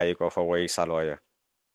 bàyyi ko fa woy saloo ya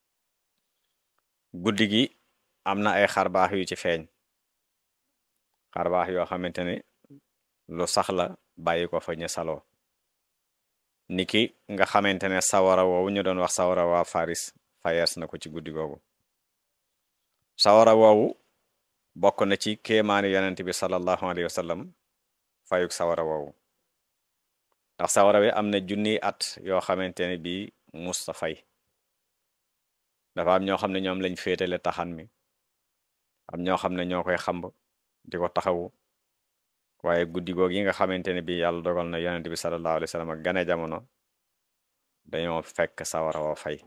guddi gi am na ay xarbaax yu ci feeñ xarbaax yoo xamante ne lu sax la bàyyi ko fa ñu saloo niki nga xamante ne sawara woowu ñu doon wax sawara waa Faris fayees na ko ci guddi googu sawara woowu bokk na ci kéemaani yonent bi sallallahu alayhi wa sallam fayuk sawara woowu ndax sawara wi am na junniy at yoo xamante ne bii musta fay dafa am ñoo xam ne ñoom lañ féetale taxan mi am ñoo xam ne ñoo koy xamb di ko taxawu waaye guddi googu yi nga xamante ne bii yàlla dogal na yonent bi sallallahu alayhi wa sallam ak gane jamono dañoo fekk sawara woo fay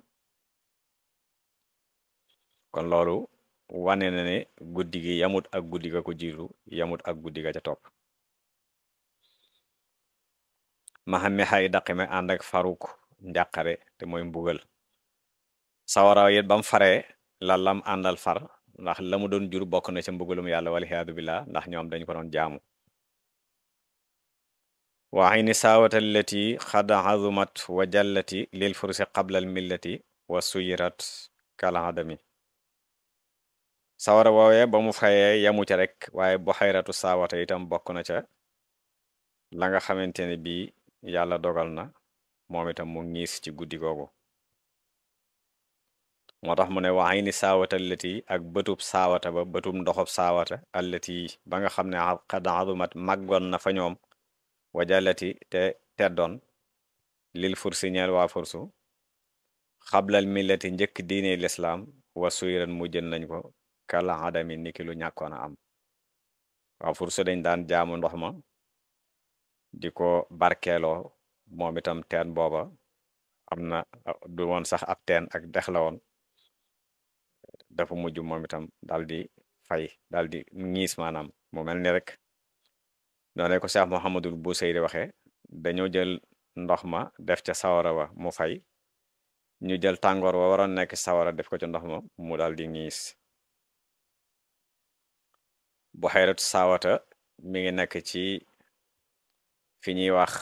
kon loolu wane na ne guddi gi yamut ak guddi ga ko jiitu yamut ak guddi ga ca topp maxame xay daqime ànd ak faruk njàqare te mooy mbugal sawara yit bam faree la lam àndal far ndax la mu doon jur bokk na ca mbugalum yàlla waliyaadu billah ndax ñoom dañ ko doon jaamu waxay ni saawata lati xad azumat wa jallati lil fursi qabla al millati wa suyirat kalahadami sawara woowee ba mu fayee yamu ca rek waaye bu xayratu saawata itam bokk na ca la nga xamante ne bii yàlla dogal na moom itam mu ngiis ci guddi googu moo tax mu ne waxay ni saawata allati ak bëtub saawata ba bëtub ndoxob saawata allati ba nga xam ne xad azumat màggoon na fa ñoom wajalati te teddoon lil fursi ñeel waa fursu xablal millati njëkk diine lislaam wa suyran mu jën nañ ko kala adami niki lu ñàkkoon a am waa fursu dañ daan jaamu ndox ma di ko barkeeloo moom itam teen booba am na du woon sax ab teen ak dex la woon dafa mujj moom itam dal di fay dal di ñiis maanaam mu mel ni rek doone ko Cheikh Mouhamadul Busayri waxe dañoo jël ndox ma def ca sawara wa mu fay ñu jël tàngoor wa waroon nekk sawara def ko ca ndox ma mu dal di ñiis bu xayratu saawata mi ngi nekk ci fi ñuy wax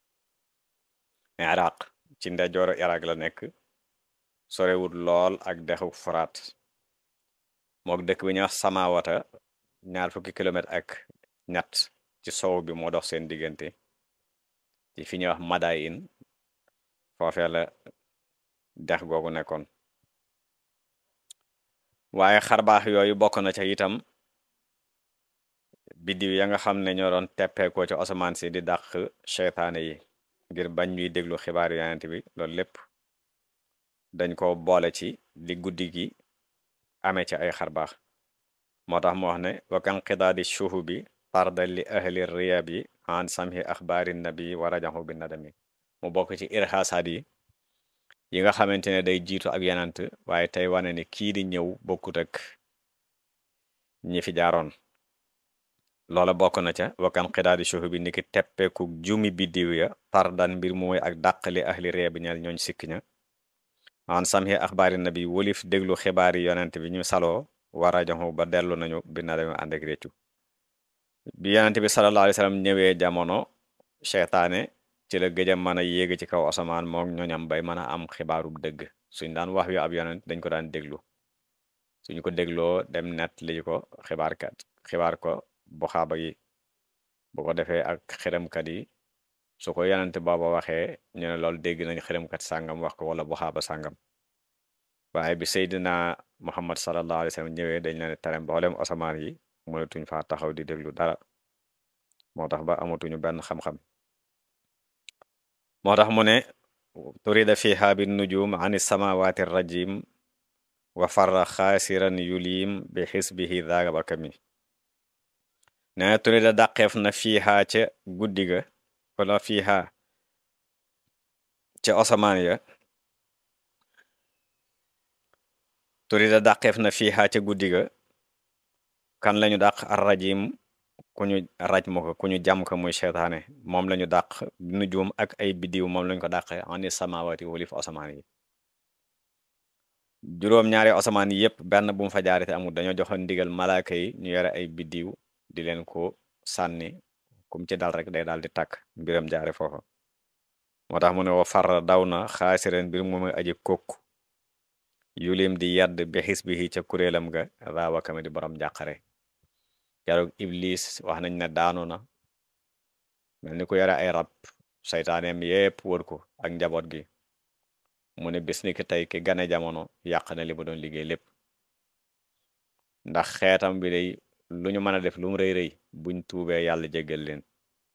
Iraq ci ndeyjooru Iraq la nekk sorewut lool ak dexu Furaat mook dëkk bi ñuy wax Samawata 20 kilomètre ak ñett ci sow bi moo dox seen diggante ci fi ñuy wax Madain foofee la dex googu nekkoon waaye xarbaax yooyu bokk na ca itam biddiw ya nga xam ne ñoo doon teppeekoo ci asamaan si di dàq seytaane yi ngir bañ ñuy déglu xibaar yonent bi loolu lépp dañ ko boole ci li guddi gi amee ci ay xarbaax moo tax mu wax ne wakan xidaadi shuhu bi tarda li ahli riyab yi an samhi axbaari nabi wa rajahu bi nadami mu bokk ci irxaasaat yi nga xamante ne day jiitu ak yenant waaye tey wane ni kii di ñëw bokkut ak ñi fi jaaroon loola bokk na ca wakan xidaadi shuhu bi niki teppeeku jumi biddiw ya tardan mbir mu mooy ak dàqali ahli riyab bi ñal ñooñ sikk ña an samhi axbaari nabi wolif déglu xibaar yi yonent bi ñu saloo wa rajahu ba dellu nañu bi nadami ànd ak réccu bi yonent bi sallallahu alayhi wa sallam ñëwee jamono seytaane ci la gëj a mën a yéeg ci kaw asamaan moom ñoñam bay mën a am xibaarub dëgg suñ daan wax yu ab yonent dañ ko daan déglu suñu ko dégloo dem net li ko xibaar ko bu xaaba yi bu ko defee ak xërëmkat yi su ko yonent booba waxee ñu ne loolu dégg nañ xërëmkat sàngam wax ko wala bu xaaba sàngam waaye bi Seydina Muhammad sallallahu alayhi wa sallam ñëwee dañ leen tere mboolem asamaan yi mënatuñ faa taxaw di déglu dara moo tax ba amatuñu benn xam-xam moo tax mu ne turida fiha bin nujum ani samawati rajim wa farra xaasiran yulim bi xisbihi daagabakami ne turida dàqeef na fiha ca guddi ga wala fiha ca asamaan ya turida dàqeef na fiha ca guddi ga kan lañu dàq ar rajim ku ñu raj mo ko ku ñu jàm ko muy seytaane moom lañu dàq nujum ak ay biddiw moom lañu ko dàqe ani samawati wolif asamaan yi juróom-ñaari asamaan yi yépp benn bu mu fa jaarite amul dañoo joxoon ndigal malaaka yi ñu yore ay biddiw di leen ko sànni kum ci dal rek day daal di tàkk mbiram jaare foofa moo tax mu ne wa farra daw na xaasiren mbir mu muy aji kokku yulim di yadd bi xis bi ca kuréelam ga raawakame di borom jàqare keroog iblis wax nañ ne daanu na mel ni ku yore ay rab saytaaneem yépp wër ko ak njaboot gi mu ne bis ni ki tey ki gane jamono yàq na li mu doon liggéey lépp ndax xeetam bi day lu ñu mën a def lu mu rëy rëy buñ tuubee yàlla jéggal leen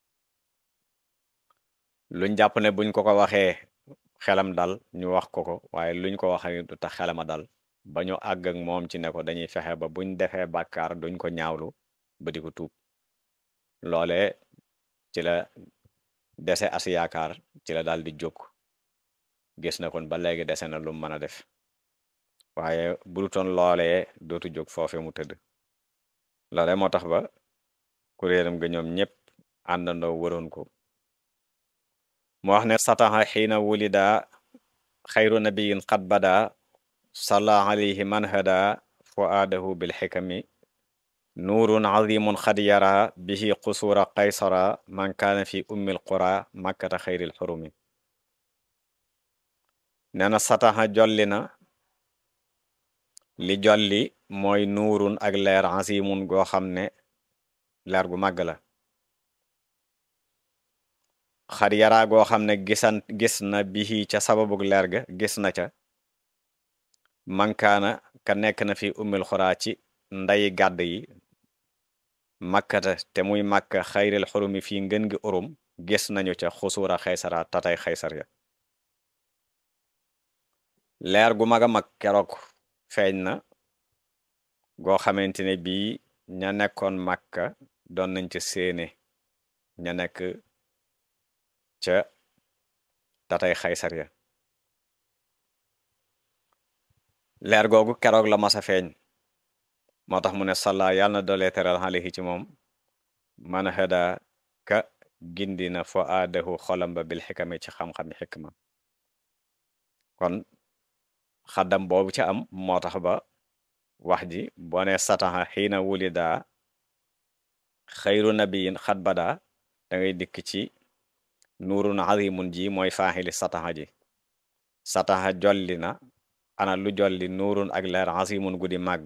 luñ jàpp ne buñ ko waxee xelam dal ñu wax ko waaye luñ ko waxee du tax xelama dal ba ñu àgg ak moom ci ne ko dañuy fexe ba buñ defee bàkkaar duñ ko ñaawlu ba di ko tuub loole ci la dese as yaakaar ci la daal di jóg gis na kon ba léegi dese na lu mën a def waaye bulutoon loolee dootu jóg foofe mu tëdd loole moo tax ba kuréelam ga ñoom ñépp àndandoo wëroon ko mu wax ne sataha xiina wulida xayru nabiyin qad bada salla alayhi man hada fuaadahu bil xikami nuurun azimun xad yara bihi qusuura qaysara man kaana fi ummil qura makkata xayril xurumi nee na sataha jolli na li jolli mooy nuurun ak leer azimun goo xam ne leer gu màgg la xad yaraa goo xam ne gis na bihi ca sababug leer ga gis na ca man kaana ka nekk na fi ummil qura ci ndayi gàdd yi makkata te muy màkka xayril xurumi fii ngën gi urum gis nañu ca xusuura xaysara tatay xaysar ya leer gu mag a mag keroog feeñ na goo xamante ne bii ña nekkoon màkka doon nañ ca séene ña nekk ca tatay xaysar ya leer googu keroog la masa feeñ moo tax mu ne salla yàlla na doolee teral alayhi ci moom man hada ka gindina fo aadahu xolam ba bil xikami ci xam-xami xikma kon xaddam boobu ca am moo tax ba wax ji boo ne sataha xiina wulida xayru nabiyin xat bada da ngay dikk ci nuurun azimun ji mooy faaxili sataha ji sataha jolli na ana lu jolli nuurun ak leer azimun guddi màgg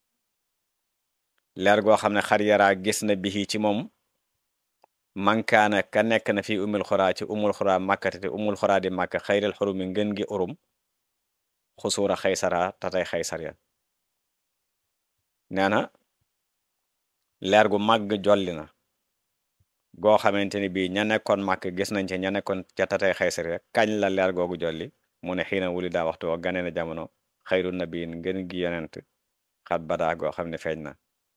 leer goo xam ne xar yaraa gis na bihi ci moom mankaana ka nekk na fi umul xuraa ci umul xuraa màkkate te umul xuraa di màkk xayril xurumi ngën gi urum xusuura xaysara tatay xaysar ya nee na leer gu màgg jolli na goo xamante ni bii ña nekkoon màkk gis nañ ci ña nekkoon ca tatay xaysar ya kañ la leer googu jolli mu ne xiina wuli daa waxtu woo gane na jamono xayru nabiin ngën gi yonent xat badaa goo xam ne feeñ na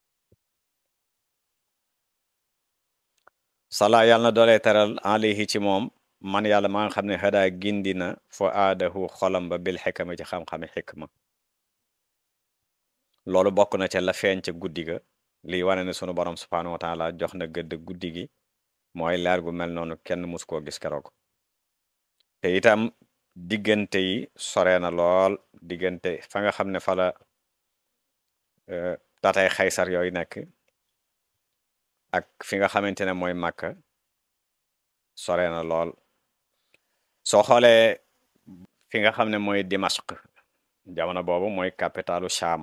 sala yàlla na doolee teral alayhi ci moom man yàlla maa nga xam ne xadaa gindi na fo aadahu xolam ba bil xikama ci xam-xami xikma loolu bokk na ca la feeñ ca guddi ga lii wane ne sunu borom subhaanahu wa taala jox na gëdd guddi gi mooy leer gu mel noonu kenn mus koo gis keroog te itam diggante yi sore na lool diggante fa nga xam ne fa la tatay xaysar yooyu nekk ak fi nga xamante ne mooy Makka sore na lool soo xoolee fi nga xam ne mooy Dimashq jamono boobu mooy capitalu Sham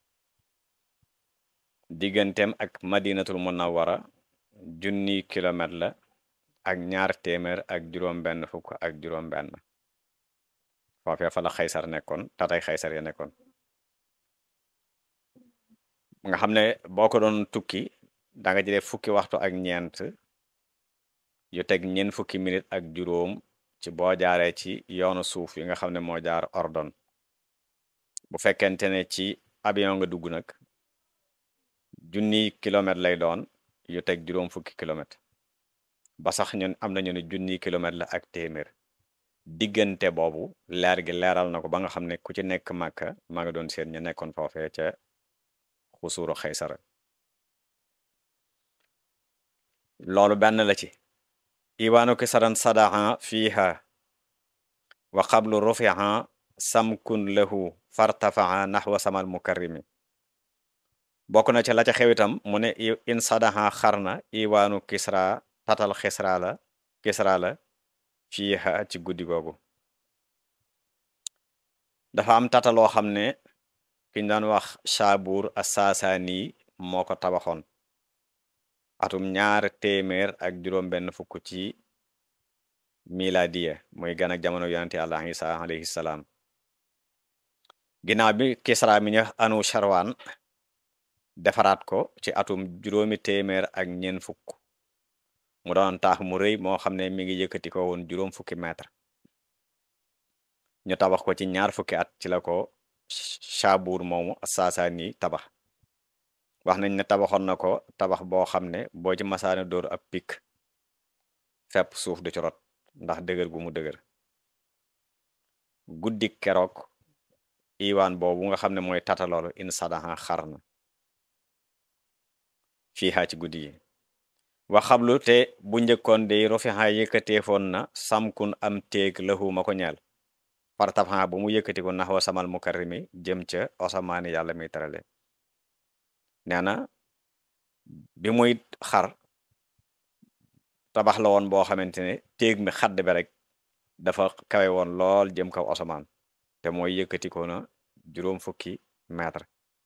digganteem ak Madinatul Munawwara 1,000 kilomètre la ak 200 ak juróom-benn fukk ak juróom-benn foofee fa la xaysar nekkoon tatay xaysar ya nekkoon nga xam ne boo ko doon tukki da nga jëlee fukki waxtu ak ñeent yu teg ñeent fukki minute ak juróom ci boo jaaree ci yoonu suuf yi nga xam ne moo jaar ordon bu fekkente ne ci avion nga dugg nag 1,000 kilomètre lay doon yu teg juróom fukki kilomètre ba sax ñun am nañu ne 1,000 kilomètre la ak téeméer diggante boobu leer gi leeral na ko ba nga xam ne ku ci nekk Màkka maa nga doon seen ñu nekkoon foofee ca xusuuru xaysara loolu benn la ci iwaanu kisaran sadaha fiiha wa qablu rufiha samkun lahu fartafaha naxwa samal mukarrimi bokk na ci la ca xewitam mu ne in sadaha xarna iwaanu kisra tatal kisra la fiiha ci guddi googu dafa am tata loo xam ne kiñ doon wax Shaabur as-Saasaani moo ko tabaxoon atum 200 ak juróom-benn fukk ci miladiya muy gan ak jamono yonente Yàlla Isa alayhi salaam ginnaaw bi Kisra mi ñu anu Sharwan defaraat ko ci atum 800 ak ñeent fukk mu doon taax mu rëy moo xam ne mi ngi yëkkati ko woon 40 fukki ñu tabax ko ci 20 fukki at ci la ko Shaabur moomu Saasaani tabax wax nañ ne tabaxoon na ko tabax boo xam ne boo ci masaana dóor ab pik fepp suuf du ci rot ndax dëgër gu mu dëgër guddi keroog iwaan boobu nga xam ne mooy tata loolu in sadaha xar na fiihaa ci guddi yi wax xablu te bu njëkkoon de rofiha yëkkateefoon na samkun am téeg lahu ma ko ñeel fartafa bu mu yëkkati ko naxwa samal mukarrimi jëm ca osamaani yàlla muy terale nee na bi muy xar tabax la woon boo xamante ne téeg mi xadd bi rek dafa kawe woon lool jëm kaw osamaan te mooy yëkkati ko na 50 mètre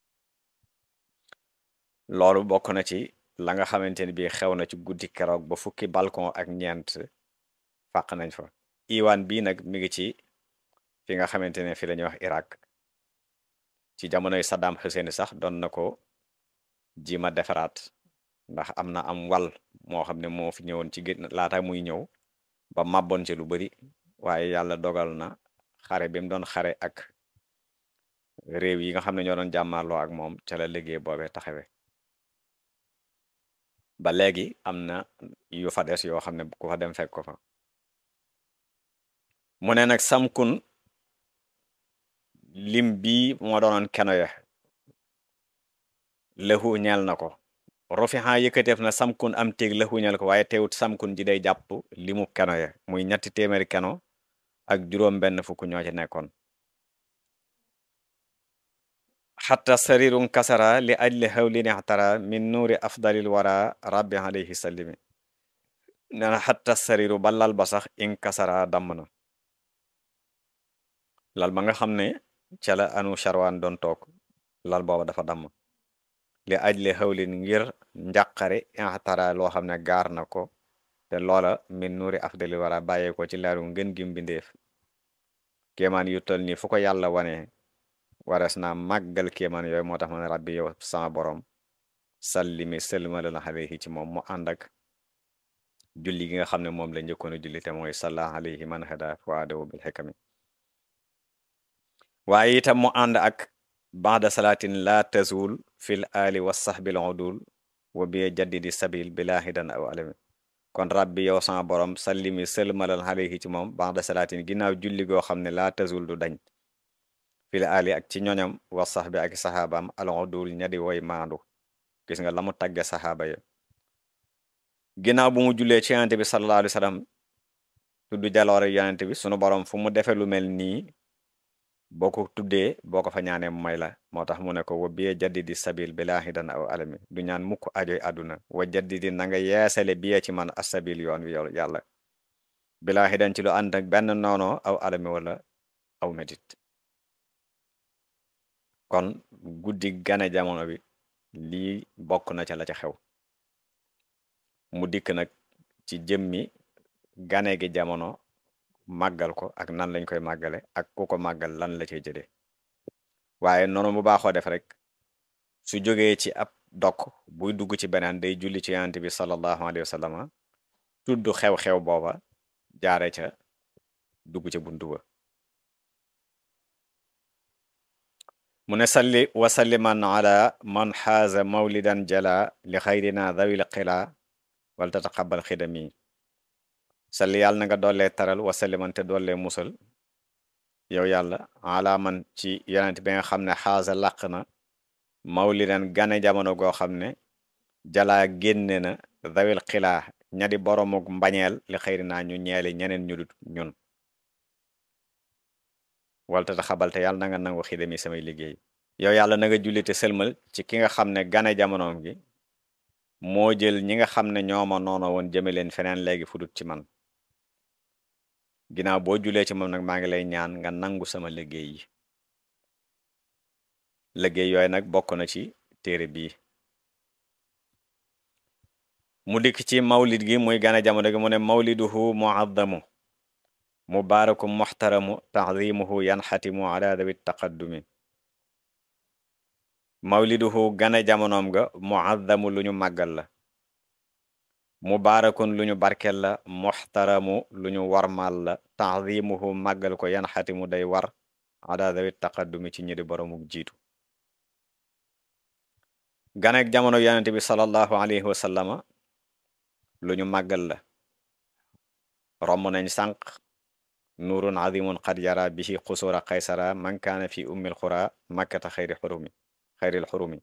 loolu bokk na ci la nga xamante ne bii xew na ci guddi keroog ba fukki balcon ak ñeent fàq nañ fa iwaan bii nag mi ngi ci fi nga xamante ne fi la ñuy wax Irak ci jamonoy Saddam Hussein sax doon na ko jima defaraat ndax am na am wàll moo xam ne moo fi ñëwoon ci gën laata muy ñëw ba màbboon ci lu bari waaye yàlla dogal na xare bi mu doon xare ak réew yi nga xam ne ñoo doon jàmmarloo ak moom ca la liggéey boobee taxawe ba léegi am na yu fa des yoo xam ne ku fa dem fekk ko fa mu ne nag samkun lim bii moo doonoon keno ya lëxu ñeel na ko rofiha yëkkateef na samkun am téeg lëxu ñeel ko waaye teewut samkun ji day jàpp limu keno ya muy 300 keno ak 50 ñoo ci nekkoon xatta sarirun kasara li ajli hawlin ixtara min nuuri afdalil wara rabbi alayhi sallimi nee na xatta sariru ba lal ba sax in kasara damm na lal ba nga xam ne ca la anu Sharwan doon toog lal booba dafa damm li ajli hawlin ngir njàqare ixtara loo xam ne gaar na ko te loola min nuuri afdalil wara bàyyee ko ci leeru ngën gi mbindeef kéemaan yu tol nii fu ko yàlla wane warees naa màggal kéemaan yooyu moo tax ma ne rabbi yow sama borom sallimi sëlmalal alayhi ci moom mu ànd ak julli gi nga xam ne moom la njëkkoon a julli te mooy salla alayhi man hada fuadahu bil hikami waaye itam mu ànd ak ba'da salatin la tazul fil ali wa sahbil udul wa bi jaddidi sabil bila hidan aw alami kon rabbi yow sama borom sallimi sëlmalal alayhi ci moom ba'da salatin ginnaaw julli goo xam ne la tazul du dañ fil ali ak ci ñoñam wa sahbi ak saxaabaam al udul ñadi woy maandu gis nga la mu tagge saxaaba ya ginnaaw bu mu jullee ci yonent bi sallallahu alayhi wa sallam tudd jaloore yonent bi sunu borom fu mu defe lu mel nii boo ko tuddee boo ko fa ñaanee mu may la moo tax mu ne ko wa biye jaddidi sabil bila hidan aw alami du ñaan mukk ajoy àdduna wa jaddidi na nga yeesale biye ci man asabil yoon wi yow yàlla bila hidan ci lu ànd ak benn noono aw alami wala aw métit kon guddi gane jamono bi lii bokk na ca la ca xew mu dikk nag ci jëmmi gane gi jamono màggal ko ak nan lañ koy màggale ak ku ko màggal lan la cay jëlee waaye noonu mu baaxoo def rek su jógee ci ab dokk buy dugg ci beneen day julli ci yonent bi sallallahu alayhi wa sallam tudd xew-xew booba jaare ca dugg ca buntu ba mu ne salli wa salliman ala man xaaza mawlidan jala li xayrina dawil qila wal tataqabbal xidami salli yàlla na nga doollee taral wa salliman te doollee musal yow yàlla ala man ci yonent bi nga xam ne xaaza làq na mawlidan gane jamono goo xam ne jalaa génne na dawil xilaa ñadi boromuk mbañeel li xayrina ñu ñeeli ñeneen ñu dut ñun walta ta xabalte yàlla na nga nangu xidami samay liggéey yow yàlla na nga julli te sëlmal ci ki nga xam ne gane jamonoom gi moo jël ñi nga xam ne ñooma noono woon jëme leen feneen léegi fudut ci man ginnaaw boo julee ci moom nag maa ngi lay ñaan nga nangu sama liggéey yi liggéey yooyu nag bokk na ci téere bii mu dikk ci mawlid gi muy gane jamono gi mu ne mawliduhu muazzamu mubaarakum muxtaramu taxdimuhu yanxatimu ala dawi taqaddumi mawliduhu gane jamonoom ga muazzamu lu ñu màggal la mubaarakun lu ñu barkel la muxtaramu lu ñu warmal la taxdimuhu màggal ko yanxatimu day war ala dawi taqaddumi ci ñi di boromuk jiitu ganek jamono yonente bi sallallahu alayhi wa sallama lu ñu màggal la romb nañ sànq nuurun azimun qad yara bihi qusura qaysara man kaana fi ummil qura makkata xayril xurumi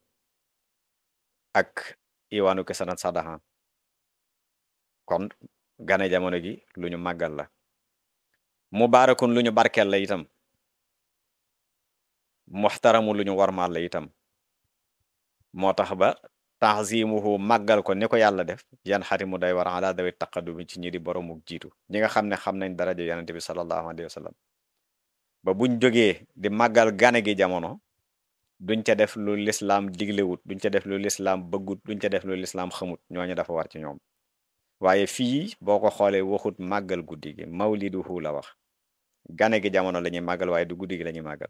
ak iwaanu kisanat sadaha kon gane jamono gi lu ñu màggal la mubaarakun lu ñu barkel la itam muxtaramu lu ñu warmaal la itam moo tax ba taxzimuhu màggal ko ni ko yàlla def yan xatimu day war ala dawi taqaddumi ci ñi di boromuk jiitu ñi nga xam ne xam nañ daraja yonente bi sallallahu alayhi wa sallam ba buñ jógee di màggal gane gi jamono duñ ca def lu lislaam diglewut duñ ca def lu lislaam bëggut duñ ca def lu lislaam xamut ñooñu dafa war ci ñoom waaye fii boo ko xoolee waxut màggal guddi gi mawliduhu la wax gane gi jamono la ñuy màggal waaye du guddi gi la ñuy màggal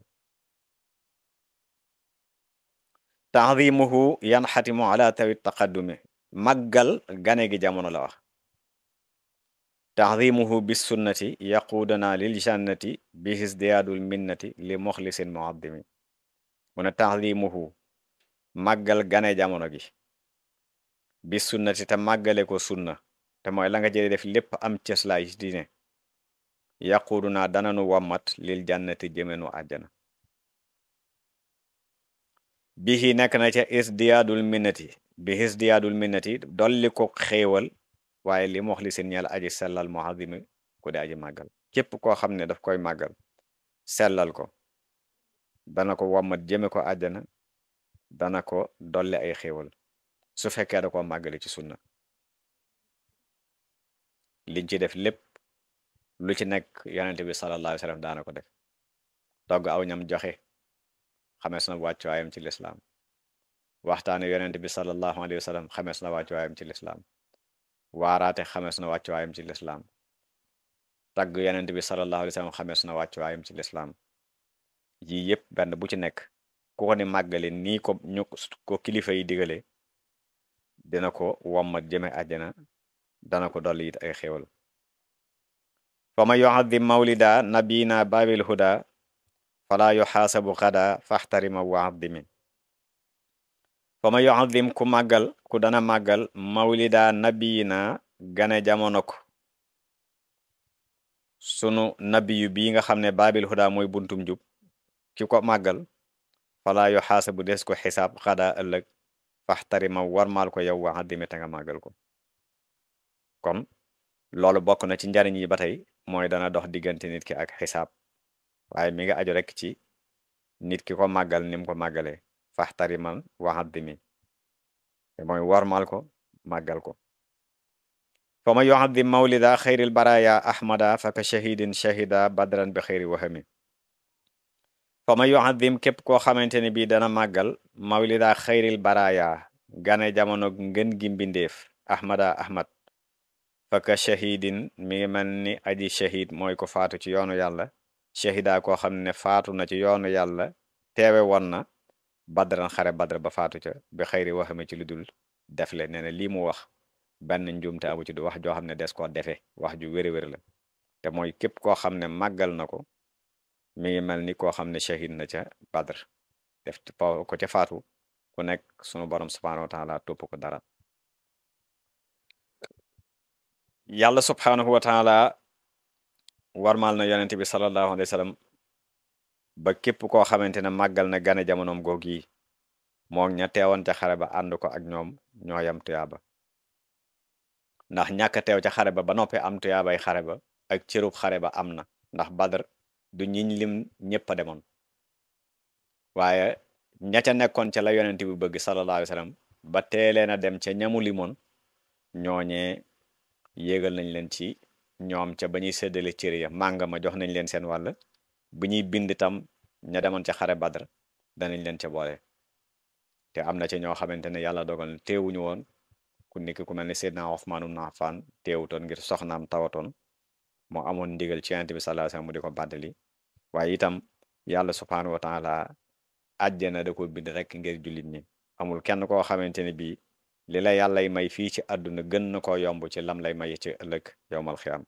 taxdimuhu yanxatimu ala tawi taqaddumi màggal gane gi jamono la wax taxdimuhu bis sunnati yaquudana lil jannati bihis diyaadul minnati li moxlisin muaddimi mu ne taxdimuhu màggal gane jamono gi bis sunnati te màggale ko sunna te mooy la nga jële def lépp am cëslaay ci diine yaquuduna dananu wammat lil jannati jëmenu àjjana bihi nekk na ca isdiyaadul minnati bi isdiyaadul minnati dolli ko xéewal waaye li moxlisin ñeel aji sellal muazimi ku di aji màggal képp koo xam ne daf koy màggal sellal ko dana ko wammat jëme ko àjjana dana ko dolli ay xéewal su fekkee da ko màggali ci sunna liñ ci def lépp lu ci nekk yonente bi sallallahu alayhi wa sallam daana ko def togg aw ñam joxe xamees na wàccuwaayam ci lislaam waxtaane yonente bi sallallahu alayhi wa sallam xamees na wàccuwaayam ci lislaam waaraate xamees na wàccuwaayam ci lislaam tagg yonente bi sallallahu alayhi wa sallam xamees na wàccuwaayam ci lislaam yii yépp benn bu ci nekk ku ko ni màggale nii ko ñu ko kilifa yi digale dina ko wommat jëme àjjana dana ko dolli it ay xéewal fa ma yu'azzim mawlida nabiyina babil huda fala yuxaasabu xada faxtarima wa addimi fa ma yu'azzim ku màggal ku dana màggal mawlida nabiyina gane jamono ko sunu nabiyu bii nga xam ne babil huda mooy buntum jub ki ko màggal fala yuxaasabu des ko xisaab xada ëllëg faxtarima warmaal ko yow wa addimi te nga màggal ko kon loolu bokk na ci njariñ yi ba tey mooy dana dox diggante nit ki ak xisaab waaye mi nga aju rek ci nit ki ko màggal ni mu ko màggalee faxtariman waxaddimi te mooy warmal ko màggal ko fa ma yuaddim mawlida xayril baraya ahmada faka shahidin shahida badran bi xayri wahami fa ma yuaddim képp koo xamante ne bii dana màggal mawlida xayril baraya gane jamono ngën gi mbindeef ahmada ahmad faka shahidin mi ngi mel ni aji shahid mooy ko faatu ci yoonu yàlla shahida koo xam ne faatu na ci yoonu yàlla teewe woon na badran xare badr ba faatu ca bi xëyri waxame ci lu dul def le nee na lii mu wax benn njuumte amu ci du wax joo xam ne des koo defe wax ju wéri-wéri la te mooy képp koo xam ne màggal na ko mi ngi mel ni koo xam ne shahid na ca badr def ko ca faatu ku nekk sunu borom subhanahu wa taala topp ko dara yàlla subhanahu wa taala warmal na yonente bi sallallahu alayhi wa sallam ba képp koo xamante ne màggal na gane jamonoom goog yi moo ña teewoon ca xare ba ànd ko ak ñoom ñoo yam tuyaaba ndax ñàkk teew ca xare ba noppi am tuyaabay xare ba ak cërub xare ba am na ndax badr du ñiñ lim ñépp a demoon waaye ña ca nekkoon ca la yonente bi bëgg sallallahu alayhi wa sallam ba teeleen a dem ca ñamu limoon ñooñee yéegal nañ leen ci ñoom ca ba ñuy séddale cër ya màng ma jox nañ leen seen wàll bu ñuy bind itam ña demoon ca xare Badr danañ leen ca boole te am na ca ñoo xamante ne yàlla dogal na teewuñu woon ku nekk ku mel ne Seydina Ousmane ibn Affan teewutoon ngir soxnaam tawatoon moo amoon ndigal ci Yonent bi sallallahu alayhi wasallam mu di ko bàddali waaye itam yàlla subhaanahu wa taala àjjana da ko bind rek ngir jullit ñi amul kenn koo xamante ne bii li la yàllay may fii ci àdduna gën na koo yomb ci lam lay may ci ëllëg yowmal xiyaam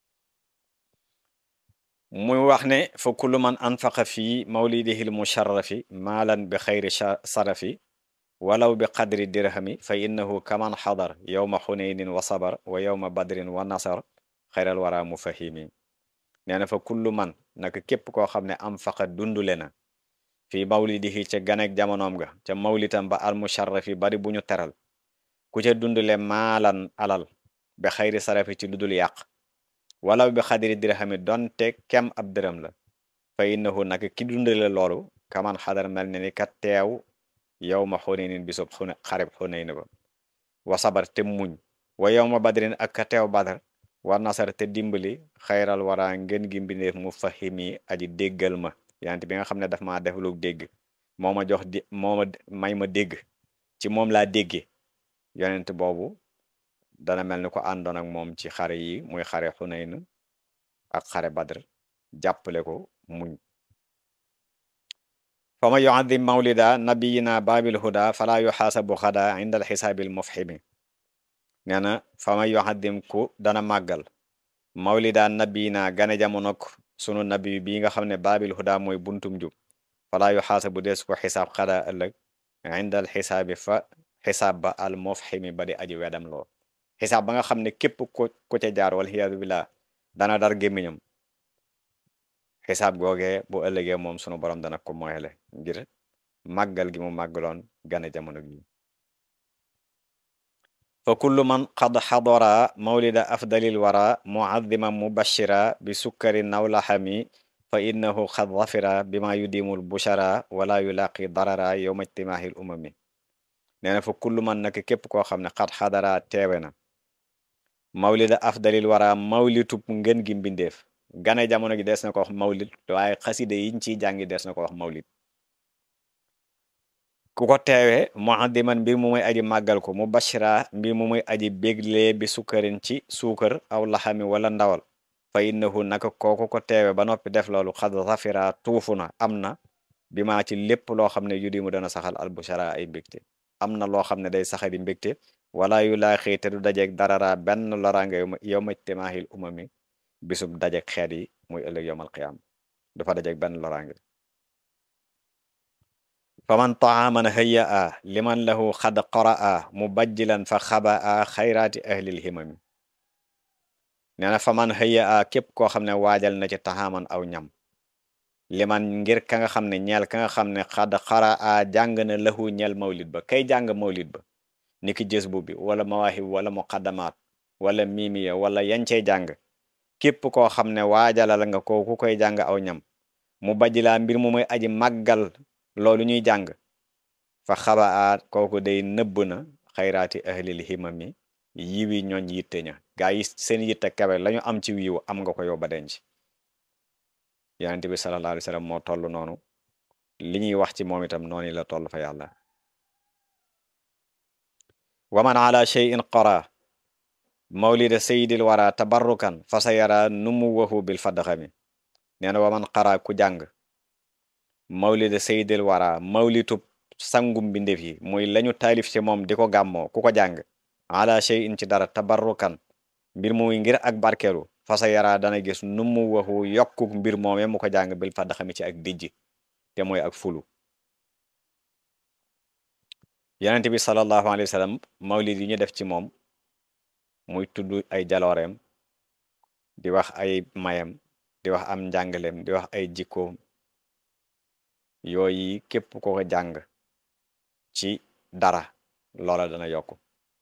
muy wax ne fa kullu man anfaqa fii mawlidihil musharrafi maalan bi xayri sarafi walaw bi qadri dirhami fa innahu kaman xadar yowma xunaynin wa sabar wa yowma badrin wa nasar xayral wara mufahimi nee na fa kullu man naka képp koo xam ne anfaqa dundule na fii mawlidihi ca ganek jamonoom ga ca mawlitam ba al musharrafi bari bu ñu teral ku ca dundule maalan alal bi xayri sarafi ci ludul yàq walaw bi xadiri dirhami donte kem ab dërëm la fa innahu naka ki dundale loolu kaman xadar mel ne ni ka teew yow ma xunaynin bisub xarib xunayn ba wa sabar te muñ wa yow ma badrin ak ka teew badar wa nasar te dimbali xayral wara ngeen gi mbindeef mu fahimi aji déggal ma yante bi nga xam ne daf maa def lu dégg moo ma jox di moo ma may ma dégg ci moom laa déggee yonent boobu dana mel ni ko àndoon ak moom ci xare yi muy xare xunayn ak xare badr jàppale ko muñ fa ma yuadim mawlida nabiyina babil huda fala yuxaasabu xada inda al xisaabil mufhimi nee na fa ma yuadim ku dana màggal mawlida nabiyina gane jamonok sunu nabi bi nga xam ne babil huda mooy buntum jub fala yuxaasabu des ko xisaab xada ëllëg inda al xisaabi fa xisaab ba al mufhimi ba di aji wedam loo xisaab ba nga xam ne képp ku ca jaar wal xiyaadu billah dana dar gémmiñam xisaab googee bu ëllëgee moom sunu borom dana ko moyele ngir màggal gi mu màggaloon gane jamono gi fa kullu man qad xadara mawlida afdalil wara muaddiman mubashira bi sukkari nawlaxami fa innahu qad zafira bima yudimul bushara wala yulaqi darara yowma ijtimaahil umami nee na fa kullu man nag képp koo xam ne qad xadara teewe na mawlida afdalil wara mawlitub ngën gi mbindeef gane jamono gi des na ko wax mawlid waaye xaside yiñ ciy jàngi des na ko wax mawlid ku ko teewe muaddiman mbir mu muy aji màggal ko mu bashira mbir mu muy aji béglee bi sukkarin ci suukar aw laxami wala ndawal fa innahu naka kooku ko teewe ba noppi def loolu xad zafira tuufu na am na bi maa ci lépp loo xam ne yudi mu dana saxal albushara ay mbégte am na loo xam ne day saxali mbégte wala yu laa xëy te du dajeeg darara benn loraange yow majtimaahil umami bisub dajeeg xeet yi muy ëllëg yowmal qiyaam dafa dajeeg benn loraange fa man taaman hayya a liman lahu xad qaraa mubajjilan fa xaba a xayraati ahlil himami nee na fa man hayya a képp koo xam ne waajal na ci taxaaman aw ñam liman ngir ka nga xam ne ñeel ka nga xam ne xad qaraa jàng na lahu ñeel mawlid ba kay jàng mawlid ba niki jës bu bi wala mawaahib wala muqaddamaat wala miimiya wala yancey jàng képp koo xam ne waajalal nga ko ku koy jàng aw ñam mu bajjilaa mbir mu muy aji màggal loolu ñuy jàng fa xaba kooku day nëbb na xayraati ahlil himami yiwi ñooñ yitte ña gaa yi seen yitte kawe lañu am ci wiiw am nga ko yow ba denc yonent bi sallallahu alayhi wa sallam moo toll noonu li ñuy wax ci moom itam noonu la toll fa yàlla waman ala shay'in qara mawlida sayyidil wara tabarrukan fa sa yara numuwahu bil fadxami nee na waman qara ku jàng mawlida sayyidil wara mawlitub sangum mbindeef yi muy lañu taalif ci moom di ko gàmmoo ku ko jàng ala shay'in ci dara tabarrukan mbir muy ngir ak barkeelu fa sa yara dana gis numuwahu yokku mbir moome mu ko jàng bil fadxami ci ak dijji te mooy ak fulu yonent bi sallallahu alayhi wa sallam mawlid yi ñu def ci moom muy tudd ay jalooreem di wax ay mayam di wax am njàngaleem di wax ay jikkoom yooyu képp ko ko jàng ci dara loola dana yokku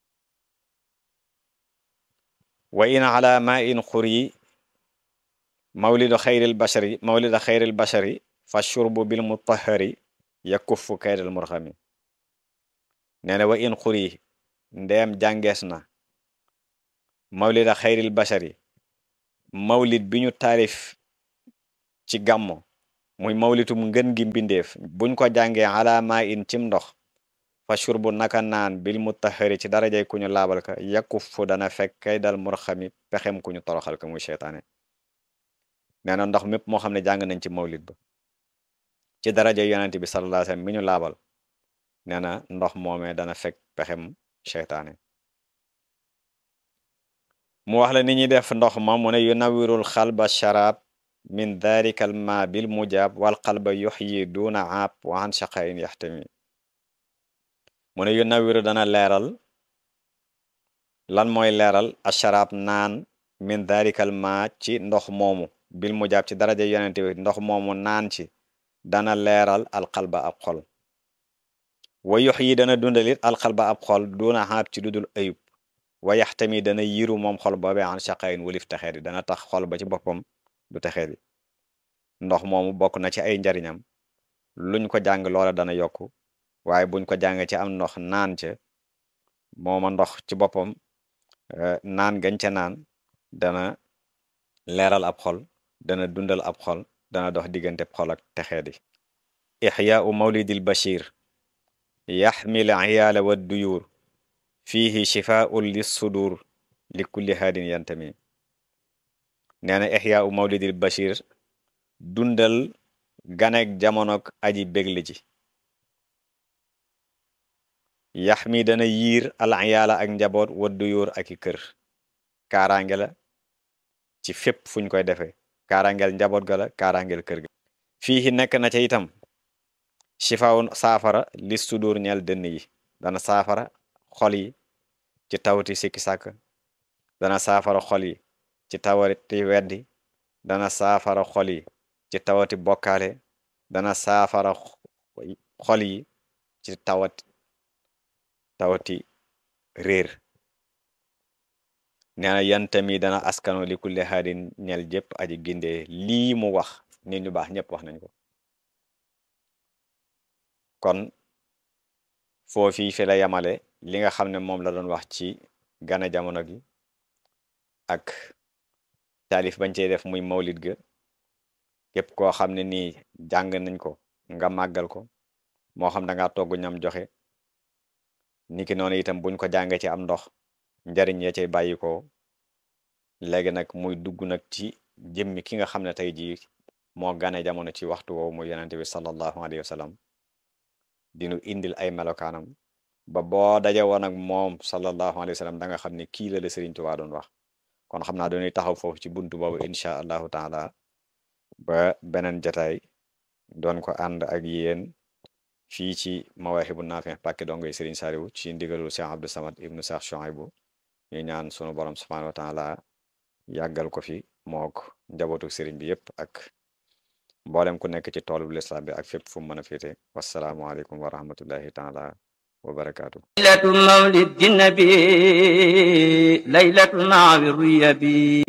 wa in ala ma in xuri mawlidu xayril bashari fa shurbu bil mutahari yakuffu kaydal murxami nee na wa in xuri ndeem jàngees na mawlida xayril bashari mawlid bi ñu taarif ci gàmmo muy mawlitum ngën gi mbindeef buñ ko jàngee alaamaa in cim ndox fa shurbu naka naan bil mutahari ci darajay ku ñu laabal ka yakuf fu dana fekk kay dal murxami pexem ku ñu toroxal ka muy seytaane nee na ndox mépp moo xam ne jàng nañ ci mawlid ba ci daraja yonent bi sallallahu alayhi wasallam mi ñu laabal nee na ndox moomee dana fekk pexem seytaane mu wax la ni ñuy def ndox ma mu ne yunawirul xalba sharab min dhalika ma bil mujab wal qalba yuhyi duna aab wa an shaqain yahtami mu ne yunawiru dana leeral lan mooy leeral asharab naan min dhalika ma ci ndox moomu bil mujab ci daraja yonent bi ndox moomu naan ci dana leeral alqalba ab xol wa yuhyi dana dundalit alqalba ab xol duna aab ci dudul ayub wa yaxtami dana yiru moom xol boobee an shaqain wulif texeedi dana tax xol ba ci boppam du texeedi ndox moomu bokk na ci ay njariñam luñ ko jàng loola dana yokku waaye buñ ko jàng ci am ndox naan ca mooma ndox ci boppam naan gañ ca naan dana leeral ab xol dana dundal ab xol dana dox diggante xol ak texeedi ixyaau mawlidil bashir yaxmil iyaala wa duyur fiihi shifaa'un lissudur li kulli haadin yantami nee na ixyaau mawlidil bashir dundal ganek jamonok aji bégli ji yax mi dana yiir al iyaala ak njaboot wa duyur ak i kër kaaraange la ci fépp fuñ koy defee kaaraangeel njaboot ga la kaaraangeel kër ga fiihi nekk na ca itam shifaa'un saafara lissudur ñeel dënn yi dana saafara xol yi ci tawati sikki sàkk dana saafara xol yi ci tawati weddi dana saafara xol yi ci tawati bokkaale dana saafara xol yi ci tawati réer nee na yantami dana askano li kulli haadin ñel jëpp aji gindee lii mu wax nit ñu baax ñëpp wax nañ ko kon foofii fi la yamale li nga xam ne moom la doon wax ci gane jamono gi ak taalif bañ cey def muy mawlid ga képp koo xam ne nii jàng nañ ko nga màggal ko moo xam da ngaa togg ñam joxe niki noonu itam buñ ko jàngee ci am ndox njariñ ya cay bàyyi ko léegi nag muy dugg nag ci jëmmi ki nga xam ne tey jii moo gane jamono ci waxtu woowu muy yonente bi sallallahu alayhi wa sallam dinu indil ay melokaanam ba boo daje woon ak moom sallallahu alayhi wa sallam da nga xam ne kii la la Sëriñ Tuubaa doon wax kon xam naa dañuy taxaw foofu ci buntu boobu incha allahu taala ba beneen jataay doon ko ànd ak yéen fii ci Mawaahibu Naafi pàkki dongoy Sëriñ Saaliwu ci ndigalul Cheikh Abdou Samad ibnu Cheikh Chouaïbou ñu ñaan sunu borom subhanahu wa taala yàggal ko fi mook njabootu sëriñ bi yépp ak mboolem ku nekk ci toolu lislaam bi ak fépp fu mu mën a féete wassalaamu aleykum wa rahmatullahi taala wa barakaatu laylatu mawlidi nabi laylatu mawi ruyabi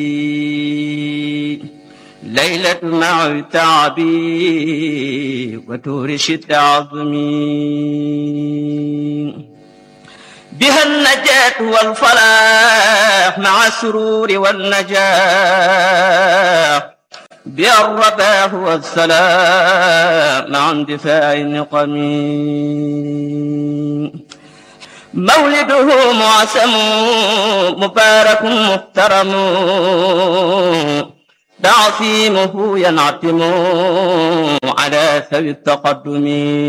laylatu mawi taabi wa tuuri shidda azmi بها النجاة والفلاح مع السرور والنجاح بها الرباح والسلام مع اندفاع النقم مولده معسم مبارك محترم تعصيمه ينعتم على ثوي التقدم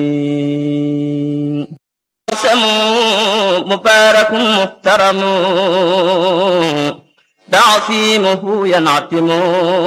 مبارك محترم تعصيمه ينعتم